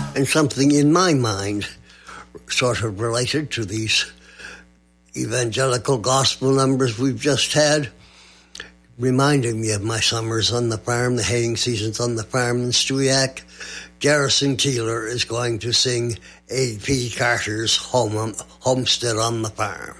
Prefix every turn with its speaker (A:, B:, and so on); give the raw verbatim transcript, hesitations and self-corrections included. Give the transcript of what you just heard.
A: And something in my mind sort of related to these evangelical gospel numbers we've just had, reminding me of my summers on the farm, the haying seasons on the farm in Stewiacke. Garrison Keillor is going to sing A P Carter's Home, Homestead on the Farm.